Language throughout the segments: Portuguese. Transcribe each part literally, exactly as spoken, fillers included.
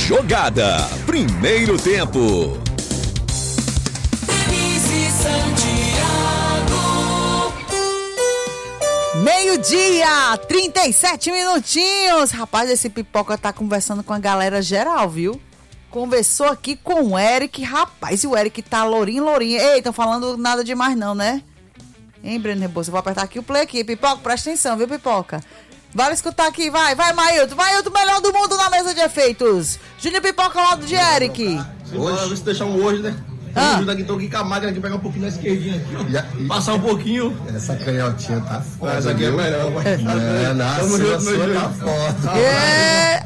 Jogada. Primeiro tempo. Meio-dia, trinta e sete minutinhos. Rapaz, esse Pipoca tá conversando com a galera geral, viu? Conversou aqui com o Eric. Rapaz, e o Eric tá lourinho, lourinho. Ei, tão falando nada demais não, né? Hein, Breno Rebouça? Vou apertar aqui o play aqui. Pipoca, presta atenção, viu, Pipoca? Vai escutar aqui, vai, vai, Mailton. Mailton, melhor do mundo na mesa de efeitos. Júnior Pipoca ao lado de Eric. Hoje, se deixar um hoje, né? Ah. Ajuda aqui, tô aqui com a máquina aqui, pegar um pouquinho na esquerdinha aqui, ó. E, passar um pouquinho. Essa canhotinha tá foda. Essa aqui é melhor, mas... É, na Tamo sua, junto, sua meu tá Deus. foda. É.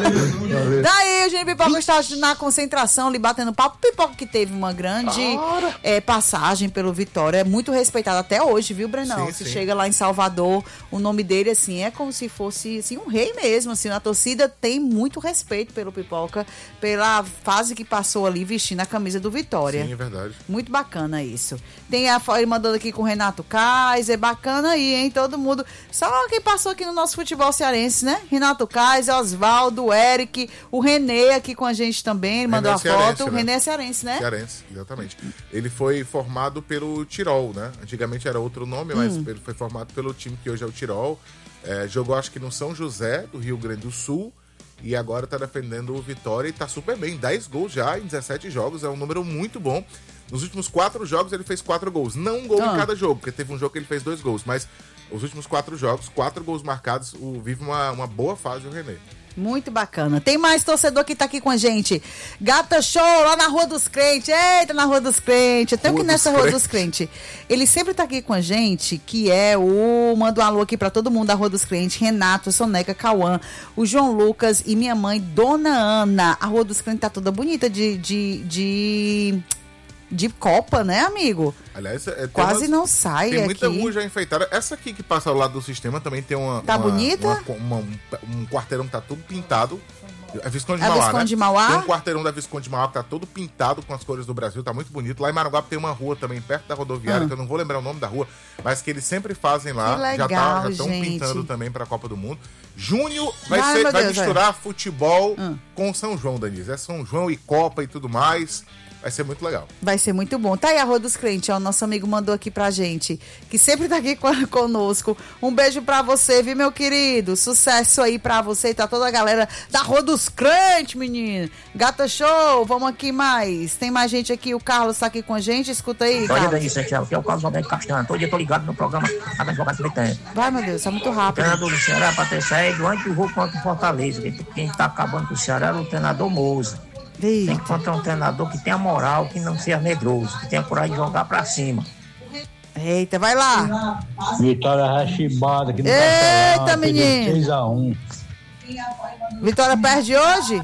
Valeu, Daí o Júnior Pipoca está na concentração, ali batendo papo. Pipoca que teve uma grande é, passagem pelo Vitória, é muito respeitado até hoje, viu, Brenão? Sim, Você sim. chega lá em Salvador, o nome dele, assim, é como se fosse assim, um rei mesmo, assim, a torcida tem muito respeito pelo Pipoca, pela fase que passou ali vestindo a camisa do Vitória. Sim, é verdade. Muito bacana isso. Tem a ele mandando aqui com o Renato Kaiser, bacana aí, hein? Todo mundo. Só quem passou aqui no nosso futebol cearense, né? Renato Kaiser, Oswaldo, Eric, o Renê aqui com a gente também, ele mandou é a cearense, foto. O né? René é cearense, né? Cearense, exatamente. Ele foi formado pelo Tirol, né? Antigamente era outro nome, mas Hum. ele foi formado pelo time que hoje é o Tirol. É, jogou, acho que no São José, do Rio Grande do Sul. E agora tá defendendo o Vitória e tá super bem. dez gols já em dezessete jogos, é um número muito bom. Nos últimos quatro jogos ele fez quatro gols. Não um gol Ah. em cada jogo, porque teve um jogo que ele fez dois gols. Mas os últimos quatro jogos, quatro gols marcados, o, vive uma, uma boa fase o René. Muito bacana. Tem mais torcedor que tá aqui com a gente. Gata Show, lá na Rua dos Crentes. Eita, na Rua dos Crentes. Até que Rua nessa dos Rua dos Crentes. Ele sempre tá aqui com a gente, que é o... Manda um alô aqui pra todo mundo da Rua dos Crentes. Renato, Soneca, Cauã, o João Lucas e minha mãe, Dona Ana. A Rua dos Crentes tá toda bonita de... de, de... de Copa, né, amigo? Aliás, é, tem Quase umas- não sai Tem muita aqui. rua já enfeitada. Essa aqui que passa ao lado do sistema também tem uma... Tá uma- bonita? uma- uma- um, um quarteirão que tá todo pintado. É Visconde de É Mauá, Visconde né? de Mauá? Tem um quarteirão da Visconde de Mauá que tá todo pintado com as cores do Brasil, tá muito bonito. Lá em Maranguape tem uma rua também, perto da rodoviária, Ah. que eu não vou lembrar o nome da rua, mas que eles sempre fazem lá. Que legal, já tá, já estão gente. pintando também pra Copa do Mundo. Junho vai, Ai, ser- meu vai Deus, misturar futebol Ah. com São João, Danise. É São João e Copa e tudo mais. Vai ser muito legal. Vai ser muito bom. Tá aí a Rua dos Crentes, ó. O nosso amigo mandou aqui pra gente, que sempre tá aqui com- conosco. Um beijo pra você, viu, meu querido? Sucesso aí pra você e tá toda a galera da Rua dos Crentes, menino. Gata Show, vamos aqui mais. Tem mais gente aqui, o Carlos tá aqui com a gente. Escuta aí, Olha, Carlos. Dani Santiago, que é o Carlos Alberto Castanho. Todo dia eu tô ligado no programa a da jogada do tempo. Vai, meu Deus, tá muito O rápido. treinador do Ceará para ter saído antes do jogo contra o Fortaleza. Quem- Quem tá acabando com o Ceará era o treinador Moza. Tem que Eita. encontrar um treinador que tenha moral, que não seja medroso, que tenha coragem de jogar pra cima. Eita, vai lá. Vitória rachibada aqui no Eita, Castelão, menino. seis a um. Vitória perde hoje?